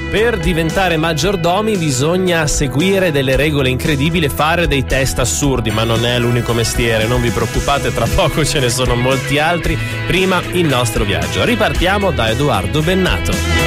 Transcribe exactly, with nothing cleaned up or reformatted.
Per diventare maggiordomi bisogna seguire delle regole incredibili e fare dei test assurdi, ma non è l'unico mestiere, non vi preoccupate, tra poco ce ne sono molti altri. Prima il nostro viaggio. Ripartiamo da Edoardo Bennato.